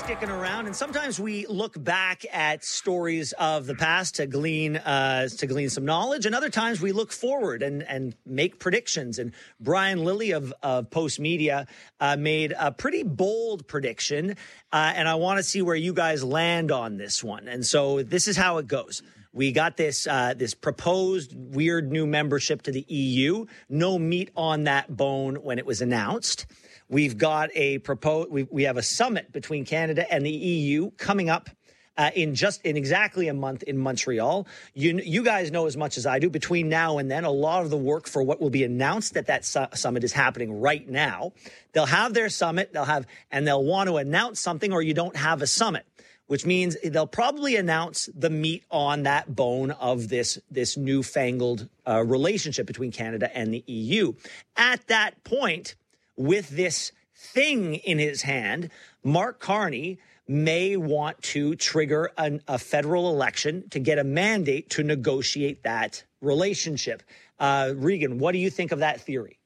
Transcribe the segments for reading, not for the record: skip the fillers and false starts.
sticking around, and sometimes we look back at stories of the past to glean some knowledge, and other times we look forward and make predictions. And Brian Lilley of Post Media made a pretty bold prediction, and I want to see where you guys land on this one. And so this is how it goes. We got this proposed weird new membership to the EU. No meat on that bone when it was announced. We've got we have a summit between Canada and the EU coming up in exactly a month in Montreal. You guys know as much as I do. Between now and then, a lot of the work for what will be announced at that summit is happening right now. They'll have their summit. They'll want to announce something, or you don't have a summit, which means they'll probably announce the meat on that bone of this newfangled relationship between Canada and the EU. At that point, with this thing in his hand, Mark Carney may want to trigger a federal election to get a mandate to negotiate that relationship. Regan, what do you think of that theory?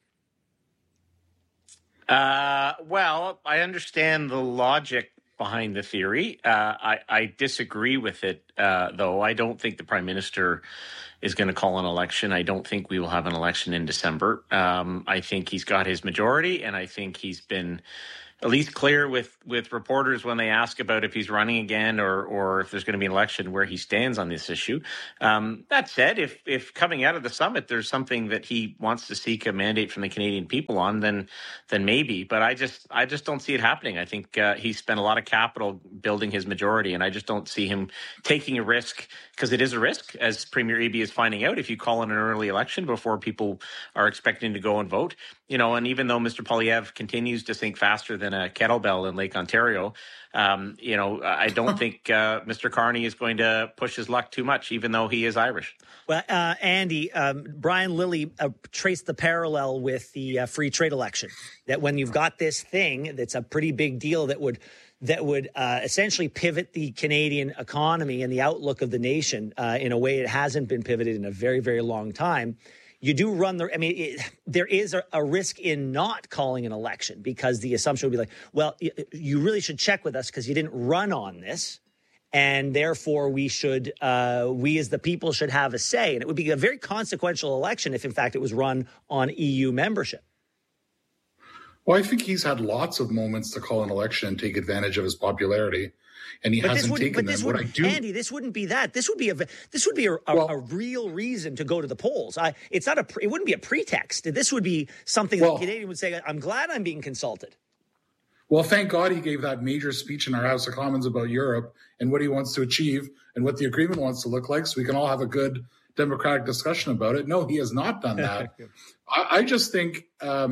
Well, I understand the logic behind the theory. I disagree with it, though. I don't think the Prime Minister is going to call an election. I don't think we will have an election in December. I think he's got his majority, and I think he's been at least clear with reporters when they ask about if he's running again or if there's going to be an election, where he stands on this issue. That said, if coming out of the summit there's something that he wants to seek a mandate from the Canadian people on, then maybe. But I just don't see it happening. I think he spent a lot of capital building his majority, and I just don't see him taking a risk, because it is a risk, as Premier Eby is finding out, if you call in an early election before people are expecting to go and vote. And even though Mr. Poilievre continues to sink faster than a kettlebell in Lake Ontario, I don't think Mr. Carney is going to push his luck too much, even though he is Irish. Well, Andy, Brian Lilley traced the parallel with the free trade election, that when you've got this thing that's a pretty big deal that would essentially pivot the Canadian economy and the outlook of the nation in a way it hasn't been pivoted in a very, very long time. You do run there is a risk in not calling an election, because the assumption would be like, well, you really should check with us because you didn't run on this. And therefore we as the people should have a say. And it would be a very consequential election if in fact it was run on EU membership. Well, I think he's had lots of moments to call an election and take advantage of his popularity, and he hasn't taken them. Andy, this wouldn't be that. This would be a real reason to go to the polls. It wouldn't be a pretext. This would be something that the Canadian would say, I'm glad I'm being consulted. Well, thank God he gave that major speech in our House of Commons about Europe and what he wants to achieve and what the agreement wants to look like, so we can all have a good democratic discussion about it. No, he has not done that. I just think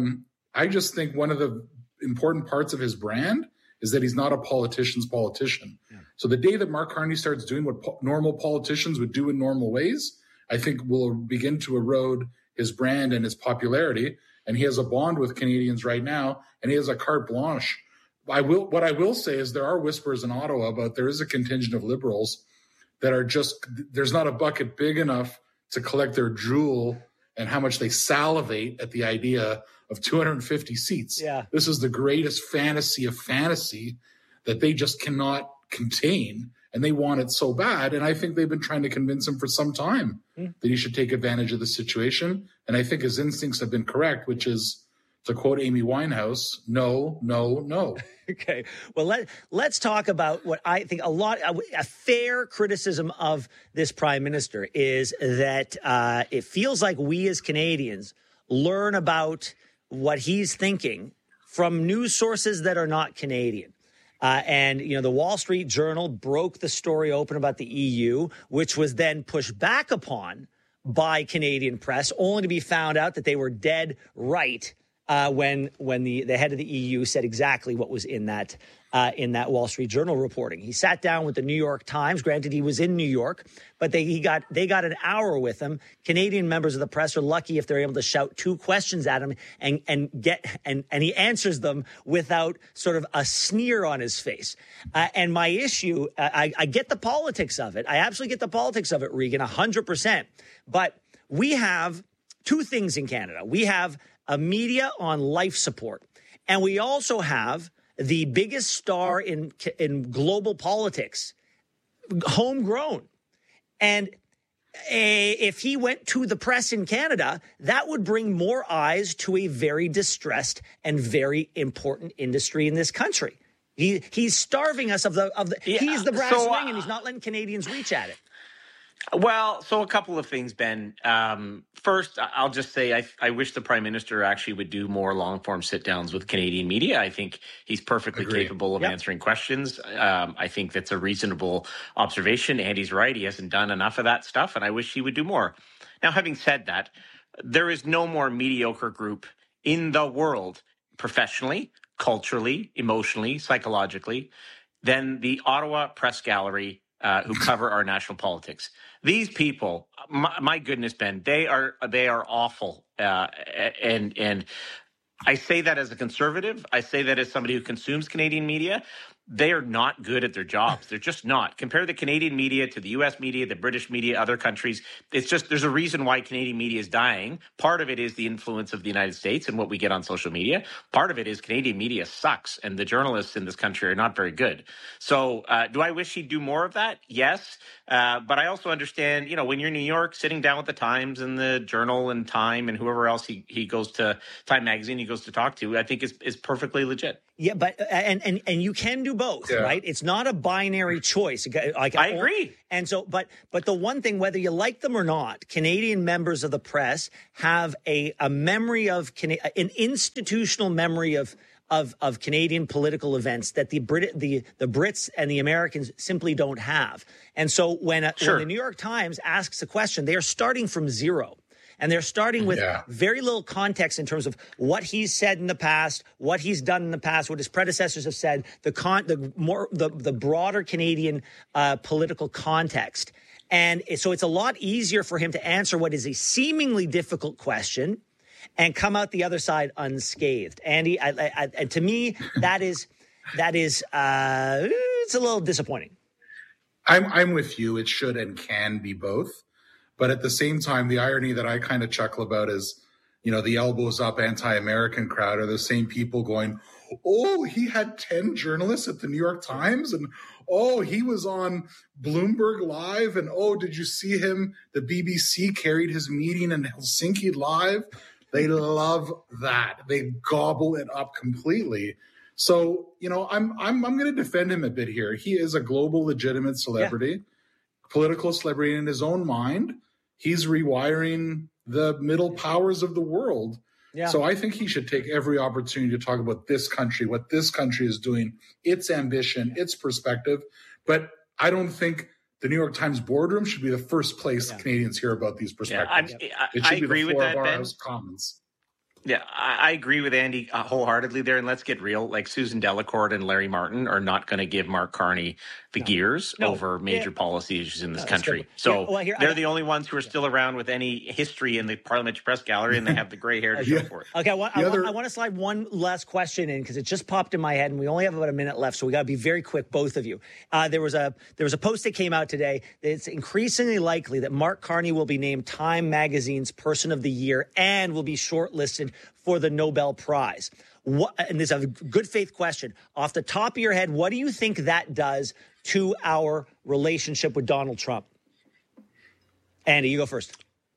one of the important parts of his brand is that he's not a politician's politician. Yeah. So the day that Mark Carney starts doing what normal politicians would do in normal ways, I think will begin to erode his brand and his popularity. And he has a bond with Canadians right now, and he has a carte blanche. What I will say is there are whispers in Ottawa about there is a contingent of Liberals that are there's not a bucket big enough to collect their drool and how much they salivate at the idea of 250 seats. Yeah. This is the greatest fantasy of fantasy that they just cannot contain, and they want it so bad. And I think they've been trying to convince him for some time that he should take advantage of the situation. And I think his instincts have been correct, which is, to quote Amy Winehouse, no, no, no. Okay. Well, let's talk about what I think a fair criticism of this prime minister is that it feels like we as Canadians learn about what he's thinking from news sources that are not Canadian. And the Wall Street Journal broke the story open about the EU, which was then pushed back upon by Canadian press, only to be found out that they were dead right when the head of the EU said exactly what was in that Wall Street Journal reporting. He sat down with the New York Times. Granted, he was in New York, but they got an hour with him. Canadian members of the press are lucky if they're able to shout two questions at him and he answers them without sort of a sneer on his face. And my issue, I get the politics of it. I absolutely get the politics of it, Regan, 100%. But we have two things in Canada. We have a media on life support, and we also have the biggest star in global politics, homegrown. And if he went to the press in Canada, that would bring more eyes to a very distressed and very important industry in this country. He's starving us of the he's the brass ring, and he's not letting Canadians reach at it. Well, so a couple of things, Ben. First, I'll just say I wish the Prime Minister actually would do more long-form sit-downs with Canadian media. I think he's perfectly capable of answering questions. I think that's a reasonable observation. Andy's right. He hasn't done enough of that stuff, and I wish he would do more. Now, having said that, there is no more mediocre group in the world, professionally, culturally, emotionally, psychologically, than the Ottawa Press Gallery, who cover our national politics. These people, my goodness, Ben, they are awful. And I say that as a conservative. I say that as somebody who consumes Canadian media. They are not good at their jobs. They're just not. Compare the Canadian media to the U.S. media, the British media, other countries. It's just there's a reason why Canadian media is dying. Part of it is the influence of the United States and what we get on social media. Part of it is Canadian media sucks, and the journalists in this country are not very good. So do I wish he'd do more of that? Yes. But I also understand, when you're in New York, sitting down with the Times and the Journal and Time and whoever else he goes to, Time Magazine he goes to talk to, I think is perfectly legit. Yeah, but and you can do both, right? It's not a binary choice. I agree. And so, but the one thing, whether you like them or not, Canadian members of the press have a memory of an institutional memory of Canadian political events that the Brits and the Americans simply don't have. And so when the New York Times asks a question, they are starting from zero. And they're starting with very little context in terms of what he's said in the past, what he's done in the past, what his predecessors have said, the broader Canadian political context. And so it's a lot easier for him to answer what is a seemingly difficult question and come out the other side unscathed. Andy, to me, that is it's a little disappointing. I'm with you. It should and can be both. But at the same time, the irony that I kind of chuckle about is, the elbows up anti-American crowd are the same people going, oh, he had 10 journalists at the New York Times, and oh, he was on Bloomberg Live, and oh, did you see him? The BBC carried his meeting in Helsinki Live. They love that. They gobble it up completely. So, I'm going to defend him a bit here. He is a global legitimate celebrity, political celebrity in his own mind. He's rewiring the middle powers of the world. Yeah. So I think he should take every opportunity to talk about this country, what this country is doing, its ambition, its perspective. But I don't think the New York Times boardroom should be the first place Canadians hear about these perspectives. It should be the floor of our House of Commons. Yeah, I agree with Andy wholeheartedly there. And let's get real. Like Susan Delacourt and Larry Martin are not going to give Mark Carney the gears over major policy issues in this country. So they're the only ones who are still around with any history in the Parliamentary Press Gallery, and they have the gray hair to show for it. Okay, I want to slide one last question in because it just popped in my head, and we only have about a minute left, so we got to be very quick, both of you. There was a post that came out today that it's increasingly likely that Mark Carney will be named Time Magazine's Person of the Year and will be shortlisted for the Nobel Prize. And this is a good faith question. Off the top of your head, what do you think that does to our relationship with Donald Trump? Andy, you go first.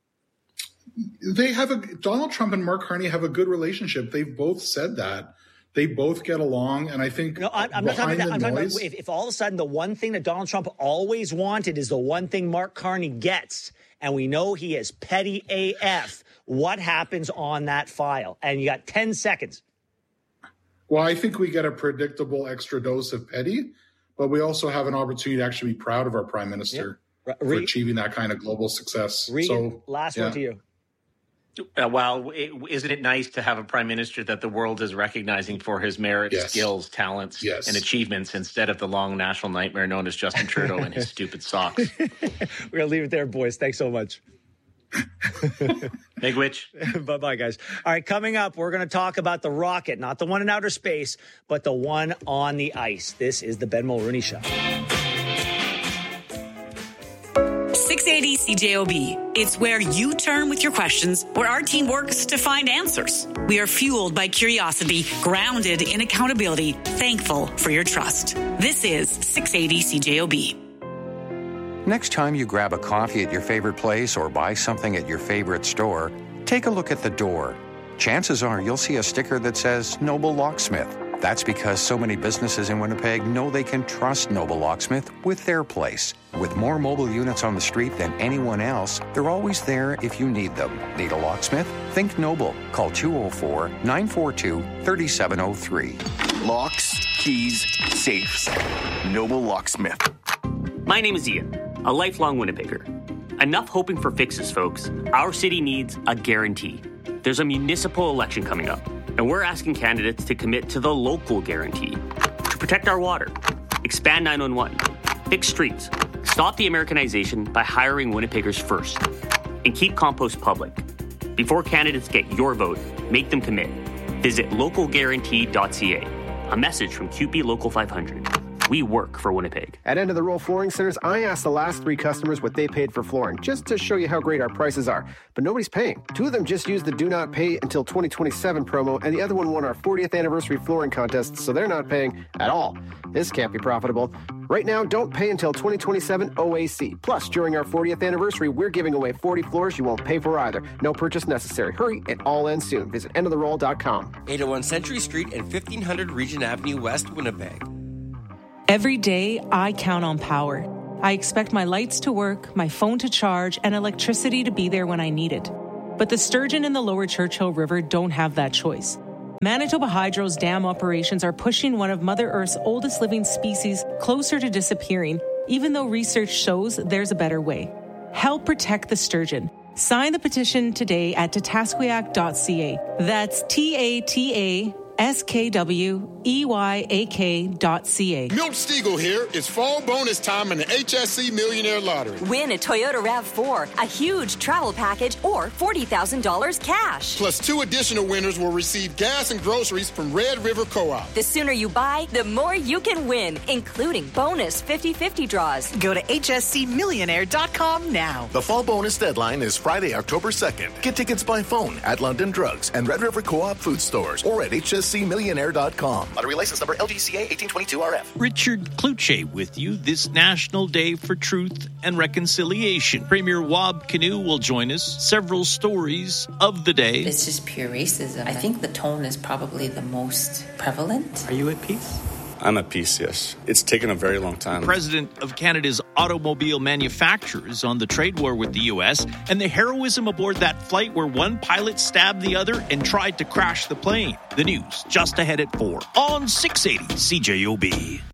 Donald Trump and Mark Carney have a good relationship. They've both said that. They both get along, and I think I'm not talking about that. I'm talking about if all of a sudden the one thing that Donald Trump always wanted is the one thing Mark Carney gets, and we know he is petty AF, what happens on that file? And you got 10 seconds. Well, I think we get a predictable extra dose of petty, but we also have an opportunity to actually be proud of our Prime Minister for achieving that kind of global success. Regan, last one to you. Well, isn't it nice to have a Prime Minister that the world is recognizing for his merit, skills, talents, and achievements instead of the long national nightmare known as Justin Trudeau and his stupid socks? We're going to leave it there, boys. Thanks so much. Big witch. Bye-bye, guys. All right, coming up, we're going to talk about the rocket, not the one in outer space, but the one on the ice. This is the Ben Mulroney Show. 680 CJOB. It's where you turn with your questions, where our team works to find answers. We are fueled by curiosity, grounded in accountability, thankful for your trust. This is 680 CJOB. Next time you grab a coffee at your favorite place or buy something at your favorite store, take a look at the door. Chances are you'll see a sticker that says Noble Locksmith. That's because so many businesses in Winnipeg know they can trust Noble Locksmith with their place. With more mobile units on the street than anyone else, they're always there if you need them. Need a locksmith? Think Noble. Call 204-942-3703. Locks, keys, safes. Noble Locksmith. My name is Ian, a lifelong Winnipegger. Enough hoping for fixes, folks. Our city needs a guarantee. There's a municipal election coming up, and we're asking candidates to commit to the local guarantee. To protect our water, expand 911, fix streets, stop the Americanization by hiring Winnipeggers first, and keep compost public. Before candidates get your vote, make them commit. Visit localguarantee.ca. A message from QP Local 500. We work for Winnipeg. At End of the Roll Flooring Centers, I asked the last 3 customers what they paid for flooring, just to show you how great our prices are. But nobody's paying. 2 of them just used the Do Not Pay Until 2027 promo, and the other one won our 40th anniversary flooring contest, so they're not paying at all. This can't be profitable. Right now, don't pay until 2027 OAC. Plus, during our 40th anniversary, we're giving away 40 floors you won't pay for either. No purchase necessary. Hurry, it all ends soon. Visit endoftheroll.com. 801 Century Street and 1500 Regent Avenue West, Winnipeg. Every day, I count on power. I expect my lights to work, my phone to charge, and electricity to be there when I need it. But the sturgeon in the lower Churchill River don't have that choice. Manitoba Hydro's dam operations are pushing one of Mother Earth's oldest living species closer to disappearing, even though research shows there's a better way. Help protect the sturgeon. Sign the petition today at tatasquiac.ca. That's TATASKWEYAK.ca. Milt Stiegel here. It's fall bonus time in the HSC Millionaire Lottery. Win a Toyota RAV4, a huge travel package, or $40,000 cash. Plus 2 additional winners will receive gas and groceries from Red River Co-op. The sooner you buy, the more you can win, including bonus 50-50 draws. Go to hscmillionaire.com now. The fall bonus deadline is Friday, October 2nd. Get tickets by phone at London Drugs and Red River Co-op food stores or at hscmillionaire.com. Lottery license number LGCA 1822RF. Richard Kluche with you this National Day for Truth and Reconciliation. Premier Wab Kinew will join us. Several stories of the day. It's just pure racism. I think the tone is probably the most prevalent. Are you at peace? I'm at peace, yes. It's taken a very long time. President of Canada's automobile manufacturers on the trade war with the U.S. and the heroism aboard that flight where one pilot stabbed the other and tried to crash the plane. The news just ahead at 4 on 680 CJOB.